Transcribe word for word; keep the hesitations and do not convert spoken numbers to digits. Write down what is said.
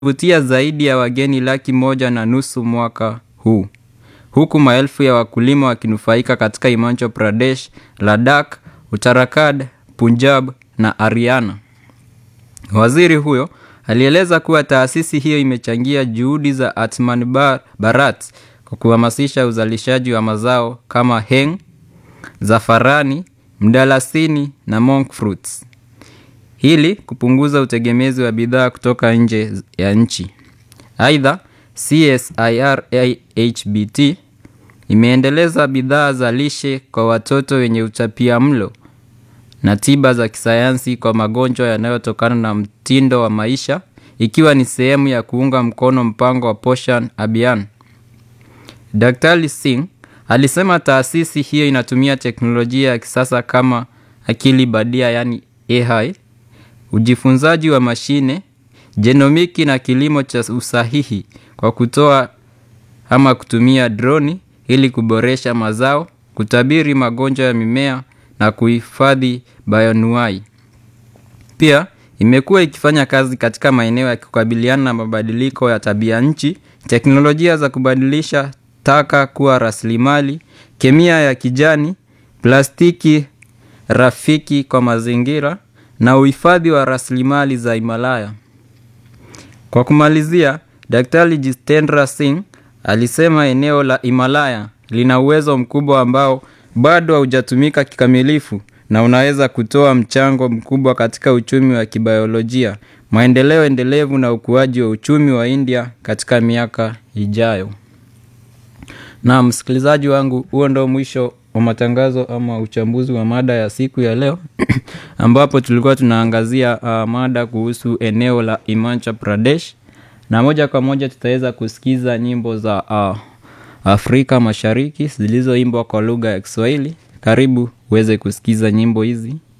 vutia zaidi ya wageni laki moja na nusu mwaka huu. Huku maelfu ya wakulima wakinufaika katika Himachal Pradesh, Ladakh, Uttarakhand, Punjab na Haryana. Waziri huyo alieleza kuwa taasisi hiyo imechangia juhudi za Atman Bharat kwa kuhamasisha uzalishaji wa mazao kama heng, zafarani, mdalasini na monk fruits, ili kupunguza utegemezi wa bidhaa kutoka nje ya nchi. Aidha, C S I R H B T imeendeleza bidhaa za lishe kwa watoto wenye utapiamlo na tiba za kisayansi kwa magonjwa yanayotokana na mtindo wa maisha, ikiwa ni sehemu ya kuunga mkono mpango wa Poshan Abhiyan. Daktari Singh alisema taasisi hiyo inatumia teknolojia ya kisasa kama akili bandia yani A I, ujifunzaji wa mashine, genomiki na kilimo cha usahihi kwa kutoa ama kutumia droni ili kuboresha mazao, kutabiri magonjwa ya mimea na kuhifadhi bayoanuai. Pia imekuwa ikifanya kazi katika maeneo ya kukabiliana na mabadiliko ya tabia nchi, teknolojia za kubadilisha taka kuwa rasilimali, kemia ya kijani, plastiki rafiki kwa mazingira na uhifadhi wa rasilimali za Himalaya. Kwa kumalizia, Daktari Jitendra Singh alisema eneo la Himalaya lina uwezo mkubwa ambao bado haujatumika kikamilifu na unaweza kutoa mchango mkubwa katika uchumi wa kibiolojia, maendeleo endelevu na ukuaji wa uchumi wa India katika miaka ijayo. Na msikilizaji wangu, huo ndio mwisho wa matangazo ama uchambuzi wa mada ya siku ya leo ambapo tulikuwa tunaangazia uh, mada kuhusu eneo la Himachal Pradesh, na moja kwa moja tutaweza kusikiza nyimbo za uh, Afrika Mashariki zilizoimbwa kwa lugha ya Kiswahili. Karibu uweze kusikiza nyimbo hizi.